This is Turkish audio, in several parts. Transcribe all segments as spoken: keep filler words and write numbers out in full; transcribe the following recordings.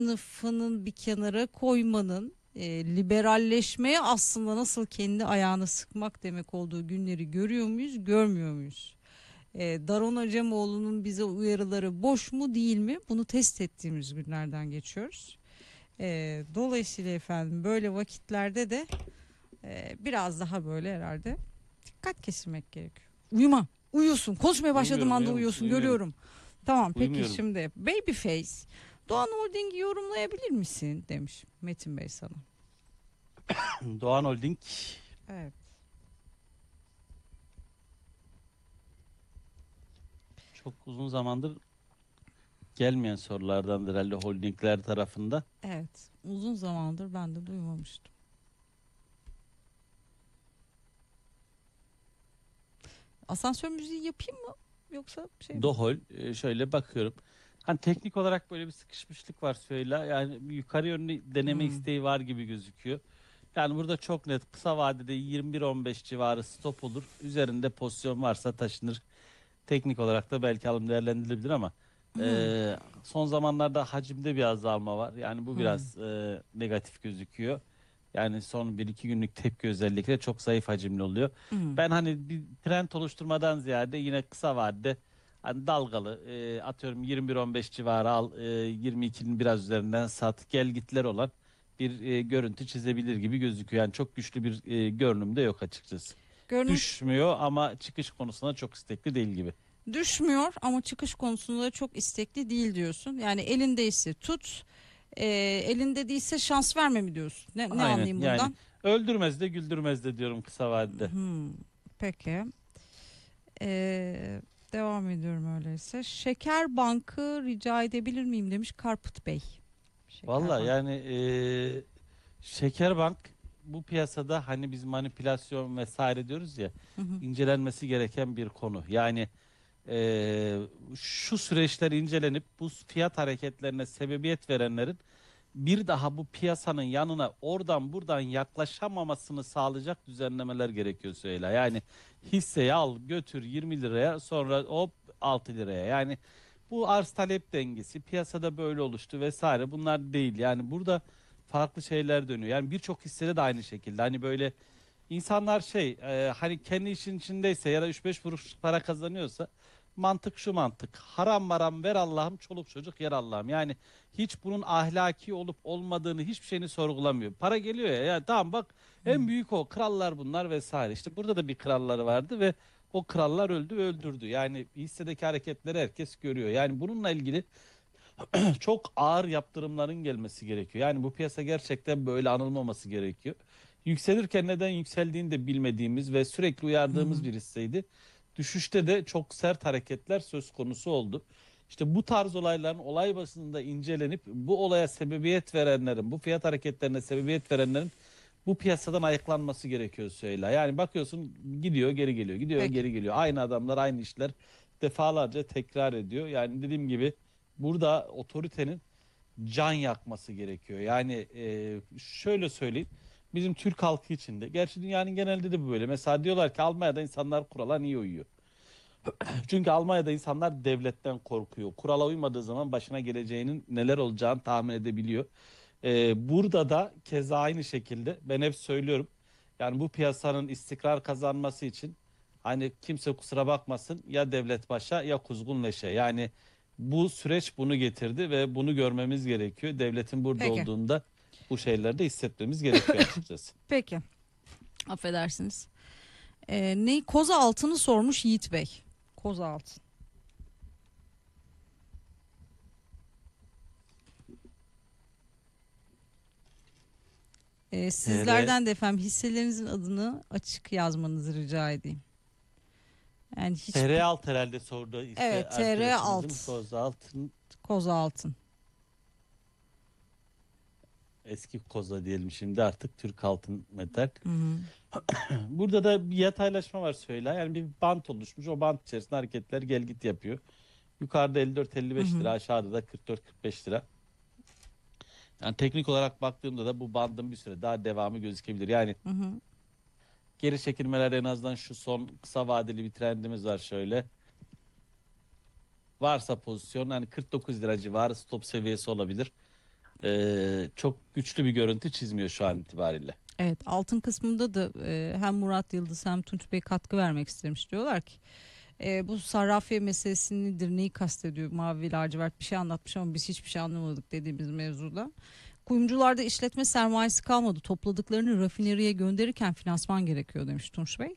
sınıfının bir kenara koymanın e, liberalleşmeye aslında nasıl kendi ayağını sıkmak demek olduğu günleri görüyor muyuz, görmüyor muyuz? E, Daron Acemoğlu'nun bize uyarıları boş mu değil mi? Bunu test ettiğimiz günlerden geçiyoruz. E, dolayısıyla efendim böyle vakitlerde de e, biraz daha böyle herhalde dikkat kesilmek gerekiyor. Uyuma, uyuyorsun. Konuşmaya başladığım Uyumuyorum, anda uyumuyorum, uyuyorsun, uyumuyorum. görüyorum. Tamam, peki Uyumuyorum. şimdi Babyface. Doğan Holding'i yorumlayabilir misin demiş Metin Bey sana. Doğan Holding Evet. çok uzun zamandır gelmeyen sorulardandır herhalde holdingler tarafında. Evet. Uzun zamandır ben de duymamıştım. Asansör müziği yapayım mı? Yoksa şey mi? Dohol e, şöyle bakıyorum. Hani teknik olarak böyle bir sıkışmışlık var söyle. Yani bir yukarı yönlü deneme Hmm. isteği var gibi gözüküyor. Yani burada çok net kısa vadede yirmi bir on beş civarı stop olur. Üzerinde pozisyon varsa taşınır. Teknik olarak da belki alım değerlendirilebilir ama Hmm. e, son zamanlarda hacimde bir azalma var. Yani bu Hmm. biraz e, negatif gözüküyor. Yani son bir iki günlük tepki özellikle çok zayıf hacimli oluyor. Hmm. Ben hani bir trend oluşturmadan ziyade yine kısa vadede hani dalgalı e, atıyorum yirmi bir on beş civarı al, e, yirmi ikinin biraz üzerinden sat, gel gitler olan bir e, görüntü çizebilir gibi gözüküyor. Yani çok güçlü bir e, görünüm de yok açıkçası. Görünüm Düşmüyor ama çıkış konusunda çok istekli değil gibi. düşmüyor ama çıkış konusunda çok istekli değil diyorsun. Yani elindeyse tut, e, elinde değilse şans verme mi diyorsun? Ne, ne Aynen anlayayım yani bundan? öldürmez de güldürmez de diyorum kısa vadede. Hmm. Peki. Ee, devam ediyorum öyleyse. Şeker Bank'ı rica edebilir miyim demiş Karpıt Bey. Şeker Valla Bank. yani eee Şekerbank bu piyasada hani biz manipülasyon vesaire diyoruz ya Hı hı. incelenmesi gereken bir konu. Yani eee, şu süreçler incelenip bu fiyat hareketlerine sebebiyet verenlerin bir daha bu piyasanın yanına oradan buradan yaklaşamamasını sağlayacak düzenlemeler gerekiyor söyle. Yani hisseyi al götür yirmi liraya sonra hop altı liraya. Yani bu arz talep dengesi piyasada böyle oluştu vesaire bunlar değil. Yani burada farklı şeyler dönüyor. Yani birçok hissede de aynı şekilde. Hani böyle insanlar şey e, hani kendi işin içindeyse ya da üç beş kuruş para kazanıyorsa mantık şu mantık. Haram maram ver Allah'ım çoluk çocuk yer Allah'ım. Yani hiç bunun ahlaki olup olmadığını hiçbir şeyini sorgulamıyor. Para geliyor ya, ya tamam bak Hı. en büyük o krallar bunlar vesaire. İşte burada da bir kralları vardı ve o krallar öldü ve öldürdü. Yani hissedeki hareketleri herkes görüyor. Yani bununla ilgili çok ağır yaptırımların gelmesi gerekiyor. Yani bu piyasa gerçekten böyle anılmaması gerekiyor. Yükselirken neden yükseldiğini de bilmediğimiz ve sürekli Hı uyardığımız hı. bir hisseydi. Düşüşte de çok sert hareketler söz konusu oldu. İşte bu tarz olayların olay basında incelenip bu olaya sebebiyet verenlerin, bu fiyat hareketlerine sebebiyet verenlerin bu piyasadan ayıklanması gerekiyor söyle. Yani bakıyorsun gidiyor geri geliyor, gidiyor Peki. geri geliyor. Aynı adamlar aynı işler defalarca tekrar ediyor. Yani dediğim gibi burada otoritenin can yakması gerekiyor. Yani e, şöyle söyleyeyim. Bizim Türk halkı için de. Gerçi dünyanın genelde de bu böyle. Mesela diyorlar ki Almanya'da insanlar kurala niye uyuyor? Çünkü Almanya'da insanlar devletten korkuyor. Kurala uymadığı zaman başına geleceğinin neler olacağını tahmin edebiliyor. E, burada da keza aynı şekilde ben hep söylüyorum. Yani bu piyasanın istikrar kazanması için hani kimse kusura bakmasın ya devlet başa ya kuzgun leşe. Yani bu süreç bunu getirdi ve bunu görmemiz gerekiyor. Devletin burada Peki. olduğunda bu şeyleri de hissetmemiz gerekiyor açıkçası. Peki. Affedersiniz. Ee, ne? Koza altını sormuş Yiğit Bey. Koza altın. Ee, T R sizlerden de efendim hisselerinizin adını açık yazmanızı rica edeyim. Yani hiçbir... T R alt herhalde sordu ise Evet, T R alt. arkadaşımızın koz altın Koza altın. eski koza diyelim şimdi artık Türk altın metal. Hı hı. Burada da bir yataylaşma var söyle. Yani bir bant oluşmuş. O bant içerisinde hareketler gel git yapıyor. Yukarıda elli dört elli Hı beş hı. lira, aşağıda da kırk dört kırk beş lira. Yani teknik olarak baktığımda da bu bandın bir süre daha devamı gözükebilir. Yani Hı hı. geri çekilmeler en azından şu son kısa vadeli bir trendimiz var şöyle. Varsa pozisyon hani kırk dokuz lira civarı stop seviyesi olabilir. e, çok güçlü bir görüntü çizmiyor şu an itibariyle. Evet, altın kısmında da e, hem Murat Yıldız hem Tunç Bey katkı vermek istemiş. Diyorlar ki e, bu sarrafiye meselesi nedir, neyi kastediyor, mavi lacivert bir şey anlatmış ama biz hiçbir şey anlamadık dediğimiz mevzuda. Kuyumcularda işletme sermayesi kalmadı, topladıklarını rafineriye gönderirken finansman gerekiyor demiş Tunç Bey.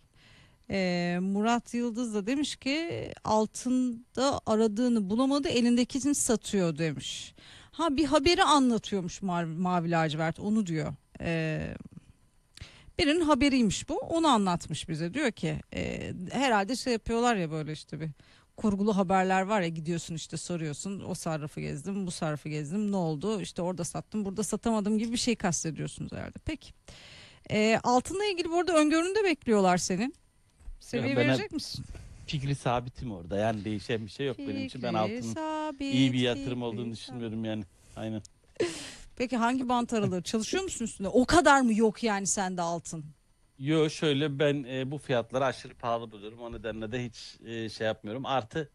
E, Murat Yıldız da demiş ki altında aradığını bulamadı, elindekini satıyor demiş. Ha, bir haberi anlatıyormuş mavi, mavi lacivert, onu diyor. E, Birinin haberiymiş bu. Onu anlatmış bize. Diyor ki e, herhalde şey yapıyorlar ya, böyle işte bir kurgulu haberler var ya, gidiyorsun işte soruyorsun, o sarrafı gezdim, bu sarrafı gezdim, ne oldu işte, orada sattım, burada satamadım gibi bir şey kastediyorsunuz herhalde. Peki e, altınla ilgili bu arada öngörünü de bekliyorlar senin. Ya Seviye ben hep verecek misin? fikri sabitim orada. Yani değişen bir şey yok benim için. Ben Fikri altının iyi bir sabit, yatırım olduğunu fikri sabit. düşünmüyorum yani. Aynen. Peki hangi bant aralığı? Çalışıyor musun üstünde? O kadar mı yok yani sende altın? Yo, şöyle ben e, bu fiyatları aşırı pahalı buluyorum. O nedenle de hiç e, şey yapmıyorum. Artı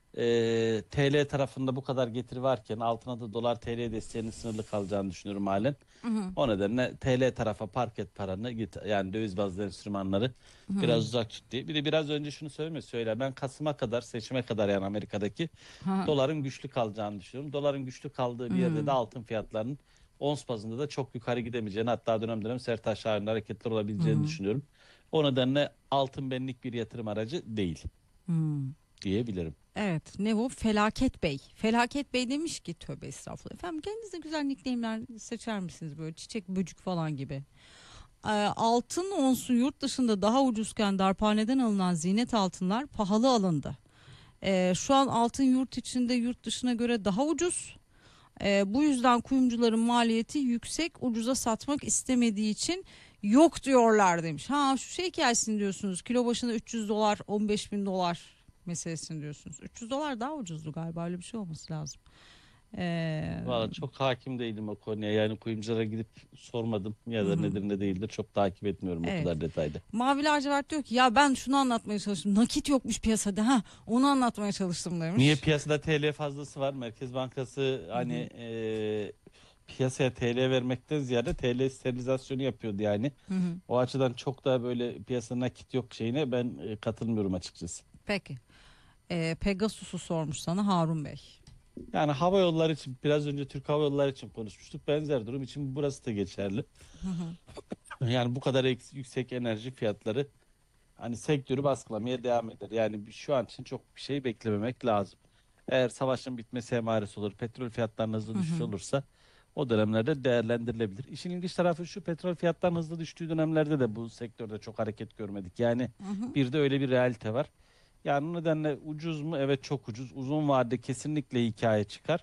e, T L tarafında bu kadar getiri varken altına da dolar T L desteğinin sınırlı kalacağını düşünüyorum halen. Hı hı. O nedenle T L tarafa park et paranı git, yani döviz bazlı enstrümanları biraz uzak tut diye. Bir de biraz önce şunu söyleme söyle. Ben Kasım'a kadar, seçime kadar, yani Amerika'daki Ha. doların güçlü kalacağını düşünüyorum. Doların güçlü kaldığı bir yerde de Hı. altın fiyatlarının ons bazında da çok yukarı gidemeyeceğini, hatta dönem dönem sert aşağı yönlü hareketler Hı olabileceğini hı. düşünüyorum. O nedenle altın benlik bir yatırım aracı değil Hı. diyebilirim. Evet, ne bu? Felaket Bey. Felaket Bey demiş ki, tövbe estağfurullah. Efendim kendinize güzel nickname'ler seçer misiniz, böyle çiçek böcük falan gibi. Ee, altın onsu yurt dışında daha ucuzken darphaneden alınan ziynet altınlar pahalı alındı. Ee, şu an altın yurt içinde yurt dışına göre daha ucuz. Ee, bu yüzden kuyumcuların maliyeti yüksek, ucuza satmak istemediği için yok diyorlar demiş. Ha, şu şey hikayesini diyorsunuz, kilo başına üç yüz dolar, on beş bin dolar meselesini diyorsunuz. üç yüz dolar daha ucuzdu galiba, öyle bir şey olması lazım. Ee, Valla çok hakim değilim o konuya. Yani kuyumculara gidip sormadım ya hı da hı. nedir ne değildir. Çok takip etmiyorum o Evet. kadar detaylı. Mavi lacivert diyor ki ya ben şunu anlatmaya çalıştım. Nakit yokmuş piyasada, ha onu anlatmaya çalıştım Niye? demiş. Piyasada T L fazlası var. Merkez Bankası Hı hı. hani e, piyasaya T L vermekten ziyade T L sterilizasyonu yapıyordu yani. Hı hı. O açıdan çok da böyle piyasada nakit yok şeyine ben e, katılmıyorum açıkçası. Peki. Ee, Pegasus'u sormuş sana Harun Bey. Yani hava yolları için, biraz önce Türk Hava Yolları için konuşmuştuk. Benzer durum için burası da geçerli. Hı hı. Yani bu kadar eks- yüksek enerji fiyatları hani sektörü baskılamaya devam eder. Yani bir- şu an için çok bir şey beklememek lazım. Eğer savaşın bitmesi emaresi olur, petrol fiyatlarının hızlı Hı düşüş hı. olursa o dönemlerde değerlendirilebilir. İşin ilginç tarafı şu: petrol fiyatlarının hızlı düştüğü dönemlerde de bu sektörde çok hareket görmedik. Yani Hı hı. bir de öyle bir realite var. Yani o nedenle ucuz mu? Evet, çok ucuz. Uzun vadede kesinlikle hikaye çıkar.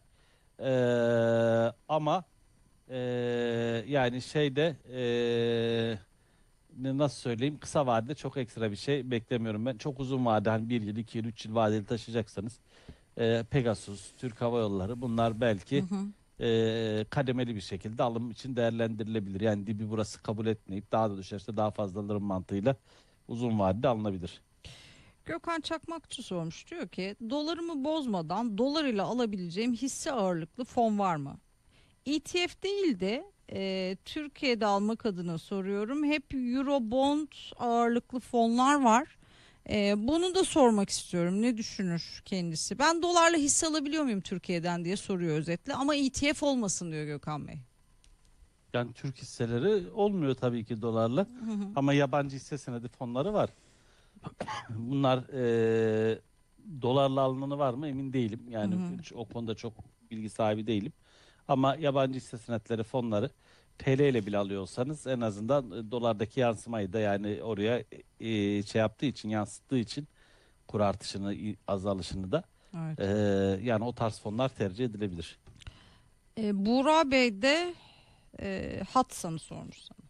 Ee, ama ee, yani şeyde ee, ne- nasıl söyleyeyim, kısa vadede çok ekstra bir şey beklemiyorum ben. Çok uzun vade, hani bir yıl, iki yıl, üç yıl vadeli taşıyacaksanız e, Pegasus, Türk Hava Yolları, bunlar Hı belki hı. e, kademeli bir şekilde alım için değerlendirilebilir. Yani dibi burası kabul etmeyip daha da düşerse daha fazla alırım mantığıyla uzun vadede alınabilir. Gökhan Çakmakçı sormuş, diyor ki dolarımı bozmadan dolar ile alabileceğim hisse ağırlıklı fon var mı? E T F değil de e, Türkiye'de almak adına soruyorum. Hep Eurobond ağırlıklı fonlar var. E, bunu da sormak istiyorum. Ne düşünür kendisi? Ben dolarla hisse alabiliyor muyum Türkiye'den diye soruyor özetle. Ama E T F olmasın diyor Gökhan Bey. Yani Türk hisseleri olmuyor tabii ki dolarla, Hı hı. ama yabancı hisse senedi fonları var. Bunlar e, dolarla alınanı var mı emin değilim. Hı Yani hı. hiç o konuda çok bilgi sahibi değilim. Ama yabancı hisse senetleri fonları T L ile bile alıyorsanız en azından e, dolardaki yansımayı da, yani oraya e, şey yaptığı için, yansıttığı için kur artışını, i- azalışını da e, Evet. yani o tarz fonlar tercih edilebilir. E, Buğra Bey de e, Hatsan'ı sormuş sana.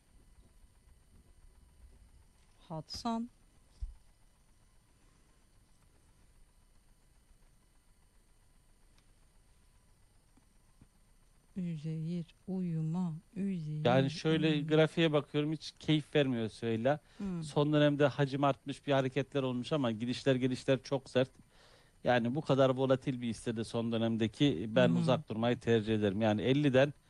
Hatsan. Üzeyir uyuma. Yani Üzeyir şöyle uyuma. grafiğe bakıyorum, hiç keyif vermiyor söyle. Hı. Son dönemde hacim artmış, bir hareketler olmuş ama gidişler gelişler çok sert. Yani bu kadar volatil bir hissede son dönemdeki Hı ben hı. uzak durmayı tercih ederim. Yani elliden